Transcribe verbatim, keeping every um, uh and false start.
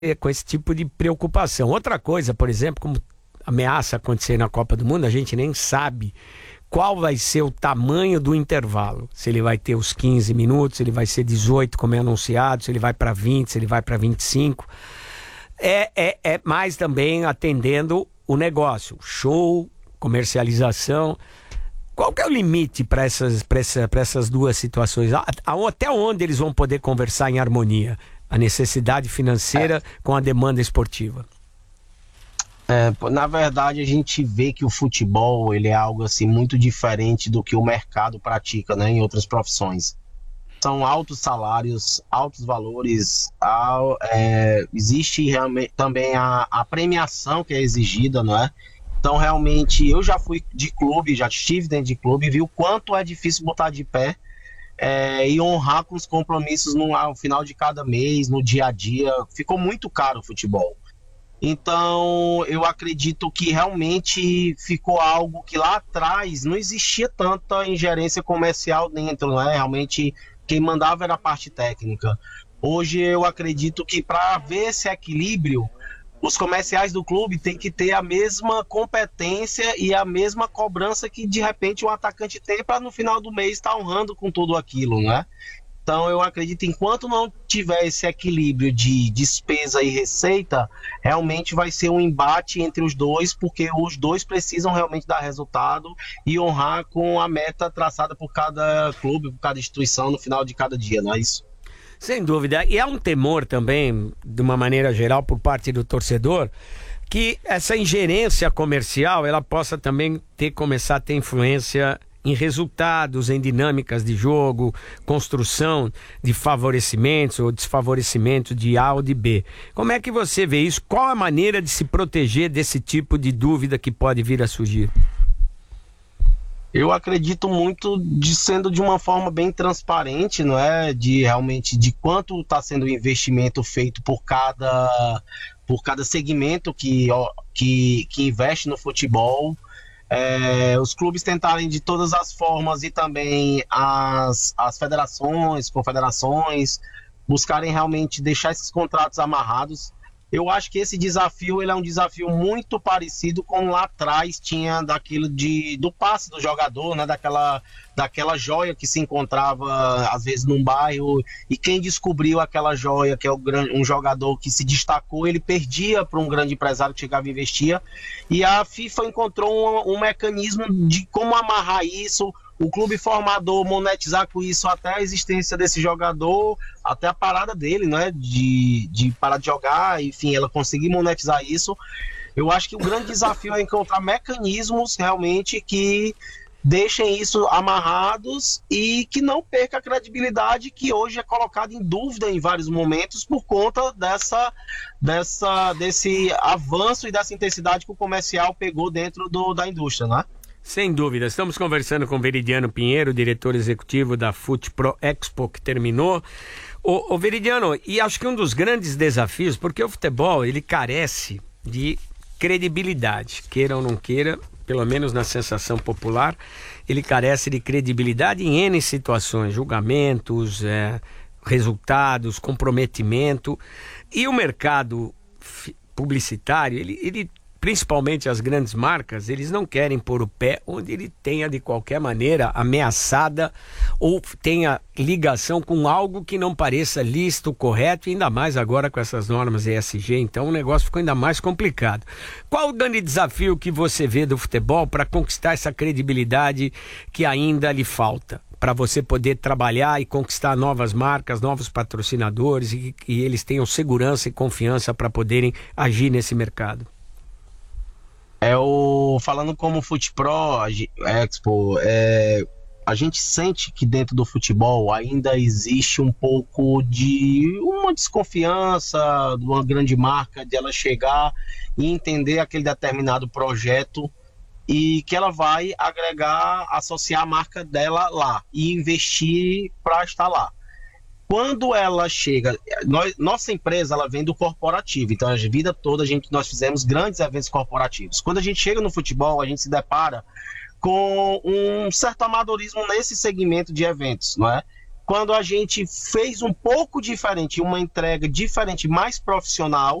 com esse tipo de preocupação. Outra coisa, por exemplo, como ameaça acontecer na Copa do Mundo, a gente nem sabe qual vai ser o tamanho do intervalo. Se ele vai ter os quinze minutos, se ele vai ser dezoito, como é anunciado, se ele vai para vinte, se ele vai para vinte e cinco. É, é, é mais também atendendo o negócio, show, comercialização. Qual que é o limite para essas, para essa, para essas duas situações? Até onde eles vão poder conversar em harmonia? A necessidade financeira é. com a demanda esportiva. É, na verdade, a gente vê que o futebol ele é algo assim, muito diferente do que o mercado pratica, né, em outras profissões. São altos salários, altos valores, é, existe realmente também a, a premiação que é exigida, não é? Então, realmente, eu já fui de clube, já estive dentro de clube e vi o quanto é difícil botar de pé é, e honrar com os compromissos no, ao final de cada mês, no dia a dia. Ficou muito caro o futebol. Então, eu acredito que realmente ficou algo que lá atrás não existia tanta ingerência comercial dentro, não é? Realmente, quem mandava era a parte técnica. Hoje, eu acredito que para haver esse equilíbrio, os comerciais do clube têm que ter a mesma competência e a mesma cobrança que, de repente, o atacante tem para, no final do mês, estar honrando com tudo aquilo, né? Então, eu acredito, enquanto não tiver esse equilíbrio de despesa e receita, realmente vai ser um embate entre os dois, porque os dois precisam realmente dar resultado e honrar com a meta traçada por cada clube, por cada instituição no final de cada dia, não é isso? Sem dúvida. E há um temor também, de uma maneira geral, por parte do torcedor, que essa ingerência comercial ela possa também ter, começar a ter influência em resultados, em dinâmicas de jogo, construção de favorecimentos ou desfavorecimentos de A ou de B. Como é que você vê isso? Qual a maneira de se proteger desse tipo de dúvida que pode vir a surgir? Eu acredito muito de sendo de uma forma bem transparente, não é? De realmente de quanto está sendo o investimento feito por cada, por cada segmento que, que, que investe no futebol. É, os clubes tentarem de todas as formas e também as, as federações, confederações, buscarem realmente deixar esses contratos amarrados. Eu acho que esse desafio ele é um desafio muito parecido com lá atrás tinha daquilo de, do passe do jogador, né? daquela, daquela joia que se encontrava às vezes num bairro e quem descobriu aquela joia, que é o, um jogador que se destacou, ele perdia para um grande empresário que chegava e investia, e a FIFA encontrou um, um mecanismo de como amarrar isso, o clube formador monetizar com isso até a existência desse jogador, até a parada dele, né, de, de parar de jogar, enfim, ela conseguir monetizar isso. Eu acho que o grande desafio é encontrar mecanismos realmente que deixem isso amarrados e que não perca a credibilidade que hoje é colocada em dúvida em vários momentos por conta dessa, dessa, desse avanço e dessa intensidade que o comercial pegou dentro do, da indústria, né? Sem dúvida, estamos conversando com Veridiano Pinheiro, diretor executivo da FutPro Expo, que terminou. Ô, ô Veridiano, e acho que um dos grandes desafios, porque o futebol, ele carece de credibilidade, queira ou não queira, pelo menos na sensação popular, ele carece de credibilidade em N situações, julgamentos, é, resultados, comprometimento, e o mercado publicitário, ele, ele principalmente as grandes marcas, eles não querem pôr o pé onde ele tenha de qualquer maneira ameaçada ou tenha ligação com algo que não pareça lícito, correto, e ainda mais agora com essas normas E S G, então o negócio ficou ainda mais complicado. Qual o grande desafio que você vê do futebol para conquistar essa credibilidade que ainda lhe falta? Para você poder trabalhar e conquistar novas marcas, novos patrocinadores e que eles tenham segurança e confiança para poderem agir nesse mercado? É o, falando como FutPro Expo, é, a gente sente que dentro do futebol ainda existe um pouco de uma desconfiança de uma grande marca, de ela chegar e entender aquele determinado projeto e que ela vai agregar, associar a marca dela lá e investir para estar lá. Quando ela chega, nós, nossa empresa ela vem do corporativo, então a vida toda a gente, nós fizemos grandes eventos corporativos. Quando a gente chega no futebol, a gente se depara com um certo amadorismo nesse segmento de eventos, não é? quando a gente fez um pouco diferente, uma entrega diferente, mais profissional,